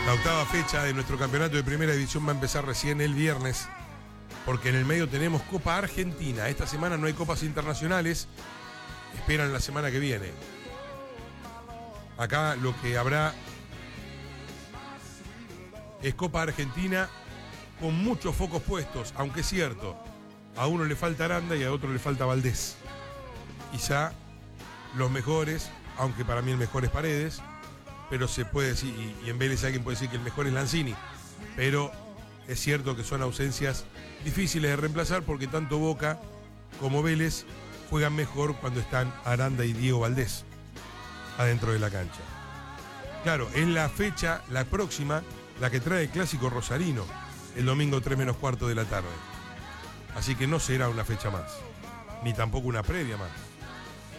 La octava fecha de nuestro campeonato de primera división va a empezar recién el viernes, porque en el medio tenemos Copa Argentina. Esta semana no hay copas internacionales, esperan la semana que viene. Acá lo que habrá es Copa Argentina con muchos focos puestos, aunque es cierto, a uno le falta Aranda y a otro le falta Valdés. Quizá los mejores, aunque para mí el mejor es Paredes, pero se puede decir, y en Vélez alguien puede decir que el mejor es Lanzini, pero es cierto que son ausencias difíciles de reemplazar porque tanto Boca como Vélez juegan mejor cuando están Aranda y Diego Valdés adentro de la cancha. Claro, es la fecha, la próxima, la que trae el clásico rosarino, el domingo 3:45 de la tarde. Así que no será una fecha más, ni tampoco una previa más.